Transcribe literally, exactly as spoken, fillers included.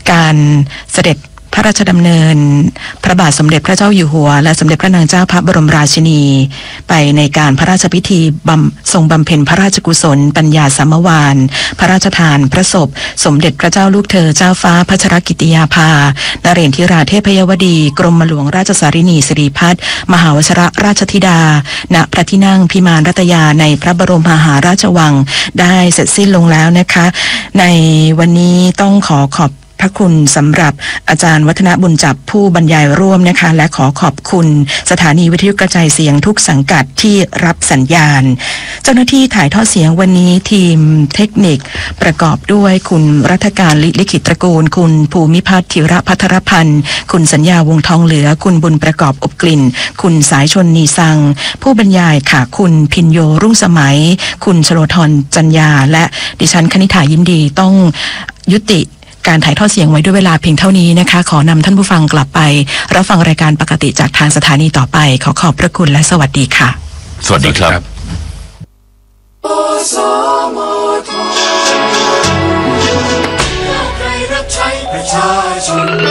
การเสด็จพระราชดำเนินพระบาทสมเด็จพระเจ้าอยู่หัวและสมเด็จพระนางเจ้าพระบรมราชินีไปในการพระราชพิธีบำทรงบำเพ็ญพระราชกุศลปัญญาสามวาลพระราชทานพระศพสมเด็จพระเจ้าลูกเธอเจ้าฟ้าพัชรกิติยาภานเรนทิราเทพยวดีกรมหลวงราชสารินีสิริพัฒน์มหาวชรราชธิดาณพระที่นั่งพิมานรัตยาในพระบรมมหาราชวังได้เสร็จสิ้นลงแล้วนะคะในวันนี้ต้องขอขอบพระคุณสำหรับอาจารย์วัฒนบุญจับผู้บรรยายร่วมนะคะและขอขอบคุณสถานีวิทยุกระจายเสียงทุกสังกัดที่รับสัญญาณเจ้าหน้าที่ถ่ายทอดเสียงวันนี้ทีมเทคนิคประกอบด้วยคุณรัฐการลิขิตตระกูลคุณภูมิพัฒน์ธีระพัทรพันธ์คุณสัญญาวงทองเหลือคุณบุญประกอบอบกลิ่นคุณสายชนนีสังผู้บรรยายค่ะคุณพินโยรุ่งสมัยคุณชโลธรจัญญาและดิฉันคณิษฐายิ้มดีต้องยุติการถ่ายทอดเสียงไว้ด้วยเวลาเพียงเท่านี้นะคะขอนำท่านผู้ฟังกลับไปรับฟังรายการปกติจากทางสถานีต่อไปขอขอบพระคุณและสวัสดีค่ะสวัสดีครับใครรับใช้ประชาชน